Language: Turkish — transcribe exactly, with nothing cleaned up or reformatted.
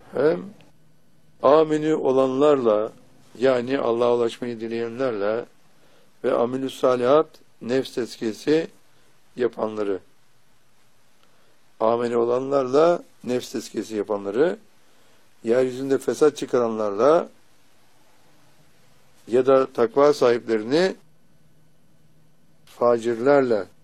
Hem amini olanlarla, yani Allah'a ulaşmayı dileyenlerle ve amilü salihat, nefs tezkiyesi yapanları, ameni olanlarla nefs tezkiyesi yapanları, yeryüzünde fesat çıkaranlarla ya da takva sahiplerini facirlerle